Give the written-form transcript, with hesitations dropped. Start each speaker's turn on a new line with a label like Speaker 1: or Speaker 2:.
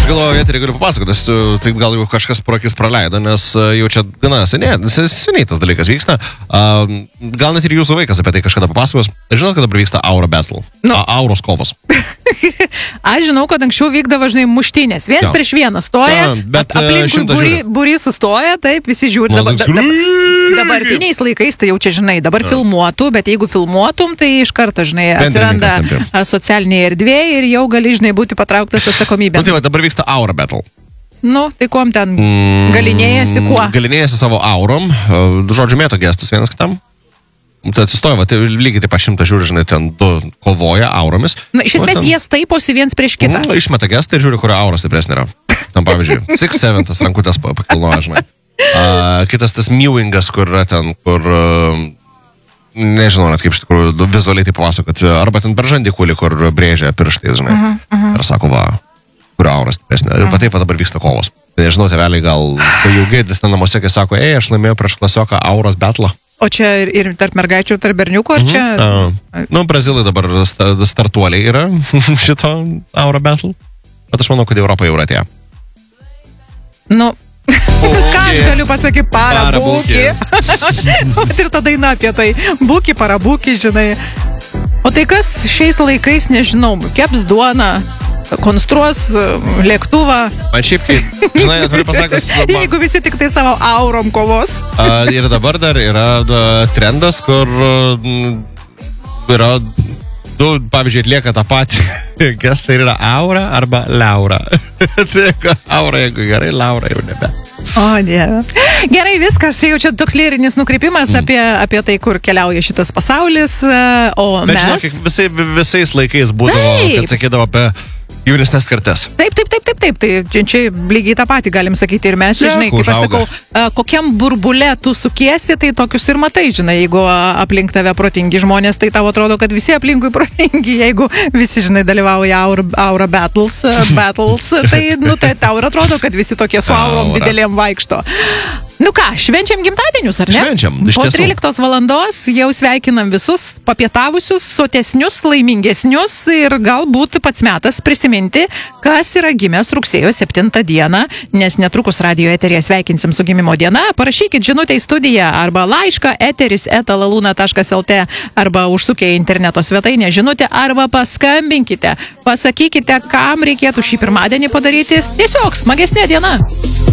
Speaker 1: Aš galvoju, eterį galiu papasakoti, nes taip gal jau kažkas pro akis praleido, nes jau čia gana seniai tas dalykas vyksta. Gal net ir jūsų vaikas apie tai kažkada papasakos. Žinot, kad dabar vyksta Aura Battle? Auros kovos.
Speaker 2: Aš žinau, kad anksčiau vykdavo, žinai, muštynės. Vienas prieš vieną stoja, aplinkui būrys sustoja, taip, visi žiūri. Dabartiniais laikais, tai jau čia, žinai, dabar filmuotų, bet jeigu filmuotum, tai iš karto, žinai, atsiranda socialinėje erdvėje ir jau gali, žinai, būti patrauktas atsakomybė.
Speaker 1: Nu tai va, dabar vyksta Aura Battle.
Speaker 2: Nu, tai kuom ten galinėjasi kuo?
Speaker 1: Galinėjasi savo aurom, žodžiu, mėto gestus vienas kitam. Tai atsistoja, va, tai lygiai taip 100 žiūri, žinai, ten du kovoja auromis.
Speaker 2: Na, iš esmės jie staiposi viens prieš kitą.
Speaker 1: Išmeta gestą ir žiūri, kurio aura stipresnė yra. Tam pavyzdžiui, 6-7 rankutės pakilnoja, žinai. Kitas tas mewingas, kur yra ten, kur, nežinau, net kaip iš tikrųjų vizualiai tai papasakot, arba ten per žandikūlį, kur brėžia pirštais, žinai. Ir sako, va, kurio aura stipresnė. Ir taip dabar vyksta kovos. Tai nežinau, tėveliai gal pajaugiai ten namuose, kai sako, aš laimėjau prieš klasioką Auros Battle.
Speaker 2: O čia ir tarp mergaičių, tarp berniukų, ar čia?
Speaker 1: Nu, brazilai dabar startuoliai yra šito Aura Battle. Bet aš manau, kad Europoje jau atėjo.
Speaker 2: Nu, ką aš galiu pasakyti, parabūki. Ir ta daina apie tai. Būki, parabūki, žinai. O tai kas šiais laikais, nežinau, keps duoną, konstruos lėktuvą.
Speaker 1: Man šiaip, kai, žinai, atvirai pasakas...
Speaker 2: Jeigu visi tik tai savo aurom kovos.
Speaker 1: Ir dabar dar yra trendas, kur yra du, pavyzdžiui, atlieka tą patį gestą ir yra Aura arba Laura. Tai Aura, jeigu gerai, Laura jau nebe.
Speaker 2: O, Dieve. Gerai, viskas, jau čia toks lyrinis nukreipimas apie tai, kur keliauja šitas pasaulis, o
Speaker 1: bet
Speaker 2: mes...
Speaker 1: Bet žinok, visais laikais būdavo, kad sakydavo apie jaunesnės kartas.
Speaker 2: Taip. Tai čia lygiai tą patį galim sakyti ir mes, žinai, kaip aš sakau, kokiam burbule tu sukiesi, tai tokius ir matai, žinai, jeigu aplink tave protingi žmonės, tai tau atrodo, kad visi aplinkui protingi, jeigu visi, žinai, dalyvauja Aura Battles, tai, nu, tai tau ir atrodo, kad visi tokie su aurom didelėm vaikšto. Nu ką, švenčiam gimtadienius, ar ne?
Speaker 1: Švenčiam, iš tiesų.
Speaker 2: Po 13 valandos jau sveikinam visus papietavusius, sotesnius, laimingesnius ir galbūt pats metas prisiminti, kas yra gimęs rugsėjo 7 dieną, nes netrukus radio eteryje sveikinsim su gimimo diena. Parašykit žinutę į studiją arba laišką eteris@laluna.lt arba užsukę į interneto svetainę žinutę arba paskambinkite. Pasakykite, kam reikėtų šį pirmadienį padaryti. Tiesiog smagesnė diena.